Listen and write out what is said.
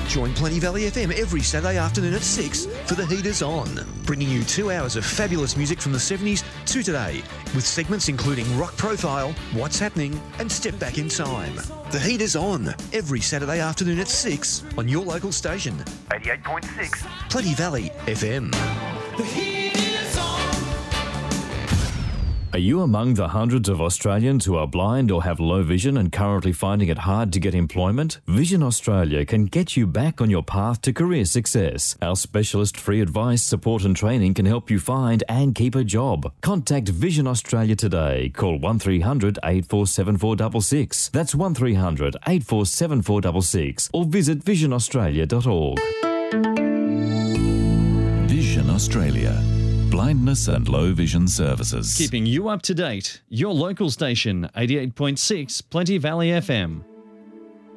Join Plenty Valley FM every Saturday afternoon at 6 for The Heaters On, bringing you 2 hours of fabulous music from the 70s to today, with segments including Rock Profile, What's Happening and Step Back in Time. The Heaters On, every Saturday afternoon at 6 on your local station. 88.6 Plenty Valley FM. The heat is on. Are you among the hundreds of Australians who are blind or have low vision and currently finding it hard to get employment? Vision Australia can get you back on your path to career success. Our specialist free advice, support and training can help you find and keep a job. Contact Vision Australia today. Call 1300 847 466. That's 1300 847 466 or visit visionaustralia.org. Vision Australia. Blindness and low vision services. Keeping you up to date. Your local station, 88.6 Plenty Valley FM.